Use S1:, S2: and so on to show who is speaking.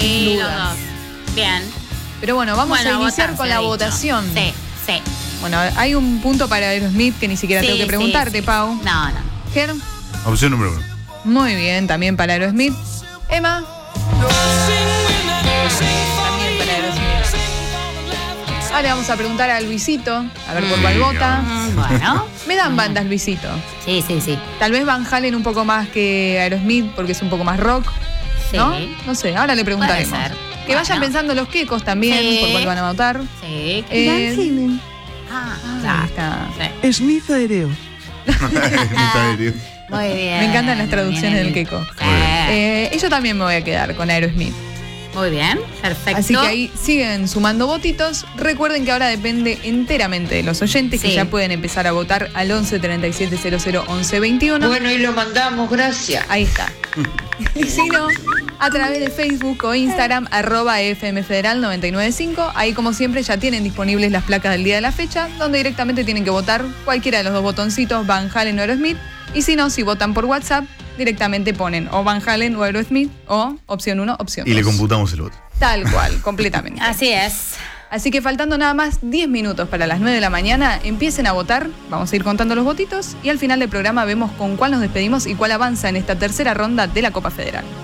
S1: sin
S2: los
S1: dudas.
S2: dos. Bien.
S1: Pero bueno, vamos a iniciar
S2: votar,
S1: con
S2: se
S1: la
S2: ha dicho.
S1: votación.
S2: Sí, sí.
S1: Bueno, hay un punto para Aerosmith que ni siquiera
S2: Sí,
S1: tengo que preguntarte,
S2: sí.
S1: Pau.
S2: No.
S1: Ger,
S3: Opción número 1.
S1: muy bien, también para Aerosmith. Emma, también para Aerosmith. Ahora vamos a preguntar a Luisito, a ver por cuál vota.
S2: Bueno.
S1: Me dan bandas, Luisito.
S2: Sí.
S1: Tal vez Van Halen un poco más que Aerosmith porque es un poco más rock, ¿no?
S2: Sí.
S1: No sé, ahora le preguntaremos.
S2: Puede ser.
S1: Que vayan
S2: Bueno.
S1: pensando los quecos también,
S2: Sí.
S1: por cuál van a votar.
S2: Sí.
S1: Ahí
S2: Ya.
S1: está.
S2: Sí.
S4: Smith aéreo.
S2: Muy bien.
S1: Me encantan las traducciones
S2: Bien.
S1: del queco.
S2: Sí.
S1: Yo también me voy a quedar con Aerosmith.
S2: Muy bien, perfecto.
S1: Así que ahí siguen sumando votitos. Recuerden que ahora depende enteramente de los oyentes, que
S2: Sí.
S1: ya pueden empezar a votar al 11 37 00 11 21.
S5: Bueno, y lo mandamos, gracias.
S1: Ahí está. Y si no, a través de Facebook o Instagram, @FMFederal 995. Ahí, como siempre, ya tienen disponibles las placas del día de la fecha, donde directamente tienen que votar cualquiera de los dos botoncitos, Van Halen o Aerosmith. Y si no, si votan por WhatsApp, directamente ponen o Van Halen o Aerosmith o opción 1, opción 2.
S3: Y le computamos el voto.
S1: Tal cual, completamente.
S2: Así es.
S1: Así que faltando nada más 10 minutos para las 9 de la mañana, empiecen a votar, vamos a ir contando los votitos y al final del programa vemos con cuál nos despedimos y cuál avanza en esta tercera ronda de la Copa Federal.